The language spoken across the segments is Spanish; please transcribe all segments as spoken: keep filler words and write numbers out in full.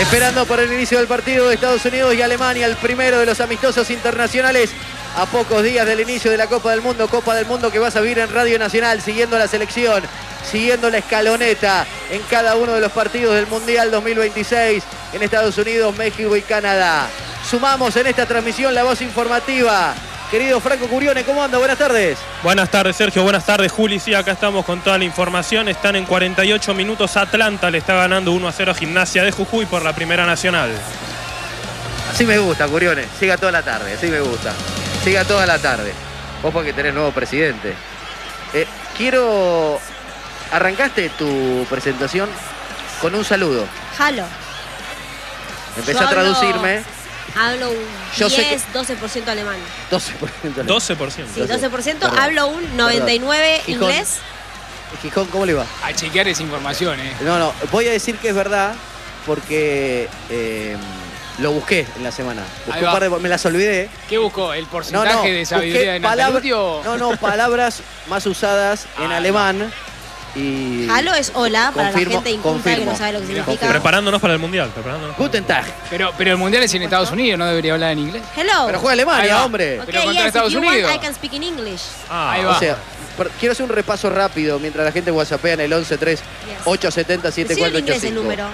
Esperando por el inicio del partido de Estados Unidos y Alemania, el primero de los amistosos internacionales a pocos días del inicio de la Copa del Mundo. Copa del Mundo que vas a vivir en Radio Nacional, siguiendo la selección, siguiendo la escaloneta en cada uno de los partidos del Mundial dos mil veintiséis en Estados Unidos, México y Canadá. Sumamos en esta transmisión la voz informativa. Querido Franco Curione, ¿cómo anda? Buenas tardes. Buenas tardes, Sergio. Buenas tardes, Juli. Sí, acá estamos con toda la información. Están en cuarenta y ocho minutos. Atlanta le está ganando uno a cero a Gimnasia de Jujuy por la Primera Nacional. Así me gusta, Curione. Siga toda la tarde, así me gusta. Siga toda la tarde. Vos porque tenés nuevo presidente. Eh, quiero... Arrancaste tu presentación con un saludo. Halo. Empecé Yo a traducirme. Hablo un Yo sé diez, doce por ciento alemán. doce por ciento. doce por ciento. Sí, doce por ciento. Perdón. Hablo un noventa y nueve por ciento Gijón. inglés. Gijón, ¿cómo le va? A chequear esa información, ¿eh? No, no, voy a decir que es verdad porque eh, lo busqué en la semana. Busqué Ahí un va. par de, me las olvidé. ¿Qué buscó? ¿El No, porcentaje no, de sabiduría busqué de palabra- Nataluti o...? No, no, palabras más usadas en Ah, alemán. Y Halo es hola para confirmo- la gente inculta que confirmo. no sabe lo que Mira, significa. Preparándonos para el Mundial. Preparándonos para el Guten Tag. Pero, pero el Mundial es en Estados Unidos, ¿no debería hablar en inglés? Hello. Pero juega Ahí Alemania, va. hombre. Okay, pero contra yes, Estados if you Unidos. want, I can speak in English. Ah, Ahí O va. sea, per- quiero hacer un repaso rápido mientras la gente whatsappea en el once tres ocho siete cero siete Decí en cuatro ocho inglés el cinco. número.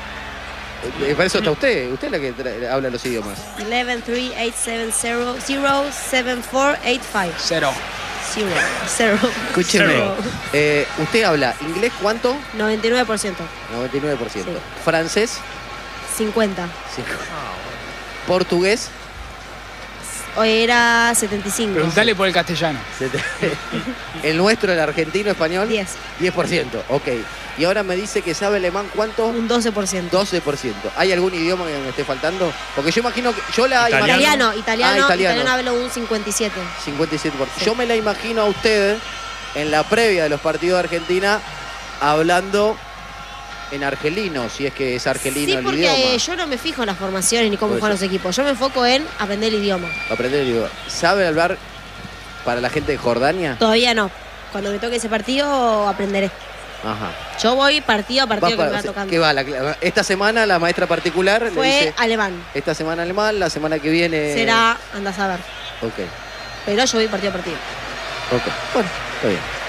Eh, Para eso está usted. Usted es la que tra- habla los idiomas. once three eight seven zero zero seven four eight five. Cero. Zero. Zero. Escúcheme. Cero. Eh, ¿Usted habla inglés cuánto? noventa y nueve por ciento. noventa y nueve por ciento. Sí. ¿Francés? cincuenta. cinco. ¿Portugués? Hoy era setenta y cinco. Preguntale por el castellano. Sete- ¿El nuestro, el argentino, español? diez. diez por ciento, ok. Y ahora me dice que sabe alemán, ¿cuánto? Un doce por ciento. doce por ciento. ¿Hay algún idioma que me esté faltando? Porque yo imagino que... Yo la Italiano. imagino- Italiano, italiano, Ah, italiano. italiano hablo un cincuenta y siete. cincuenta y siete por ciento. Sí. Yo me la imagino a usted en la previa de los partidos de Argentina hablando en argelino, si es que es argelino Sí, el porque idioma. eh, yo no me fijo en las formaciones ni cómo Por juegan eso. los equipos. Yo me enfoco en aprender el idioma. Aprender el idioma. ¿Sabe hablar para la gente de Jordania? Todavía no. Cuando me toque ese partido, aprenderé. Ajá. Yo voy partido a partido Va que me pa- va tocando. ¿Qué va? La- esta semana la maestra particular le Fue dice... alemán. Esta semana alemán, la semana que viene... Será, andás a ver. Ok, Pero yo voy partido a partido. ok. Bueno, está bien.